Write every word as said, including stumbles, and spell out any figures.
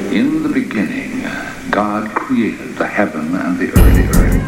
In the beginning, God created the heaven and the early earth.